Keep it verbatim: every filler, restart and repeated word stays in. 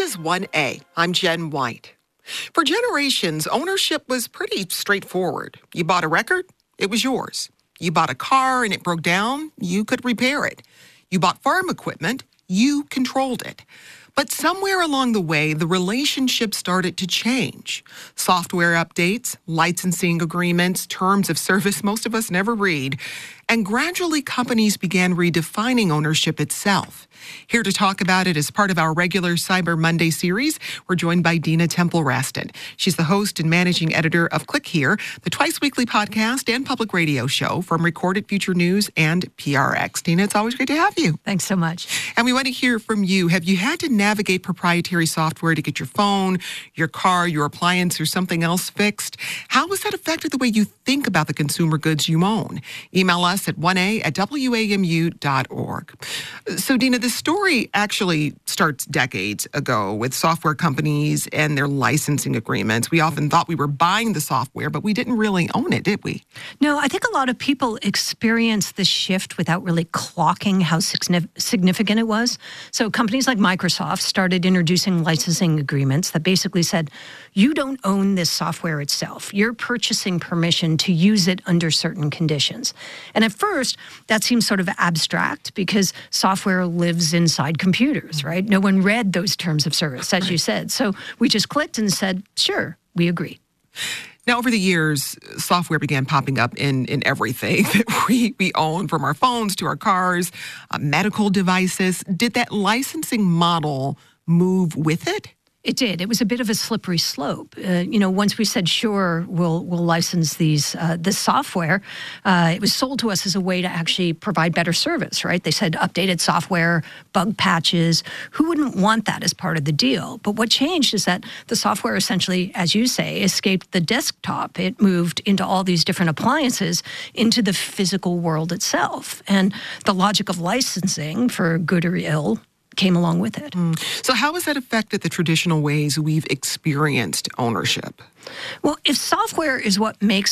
is one A. I'm Jen White. For generations, ownership was pretty straightforward. You bought a record, it was yours. You bought a car and it broke down, you could repair it. You bought farm equipment, you controlled it. But somewhere along the way, the relationship started to change. Software updates, licensing agreements, terms of service most of us never read. And gradually, companies began redefining ownership itself. Here to talk about it as part of our regular Cyber Monday series, we're joined by Dina Temple-Raston. She's the host and managing editor of Click Here, the twice-weekly podcast and public radio show from Recorded Future News and P R X. Dina, it's always great to have you. Thanks so much. And we want to hear from you. Have you had to navigate proprietary software to get your phone, your car, your appliance, or something else fixed? How has that affected the way you think about the consumer goods you own? Email us at one A at W A M U dot org. So, Dina, this story actually starts decades ago with software companies and their licensing agreements. We often thought we were buying the software, but we didn't really own it, did we? No, I think a lot of people experienced the shift without really clocking how significant it was. So companies like Microsoft started introducing licensing agreements that basically said, you don't own this software itself. You're purchasing permission to use it under certain conditions. And at first, that seems sort of abstract because software lives inside computers, right? No one read those terms of service, as you said. So we just clicked and said, sure, we agree. Now, over the years, software began popping up in, in everything that we, we own, from our phones to our cars, uh, medical devices. Did that licensing model move with it? It did. It was a bit of a slippery slope. Uh, you know, once we said, sure, we'll we'll license these uh, this software, uh, it was sold to us as a way to actually provide better service, right? They said updated software, bug patches. Who wouldn't want that as part of the deal? But what changed is that the software essentially, as you say, escaped the desktop. It moved into all these different appliances, into the physical world itself. And the logic of licensing, for good or ill, came along with it. Mm. So how has that affected the traditional ways we've experienced ownership? Well, if software is what makes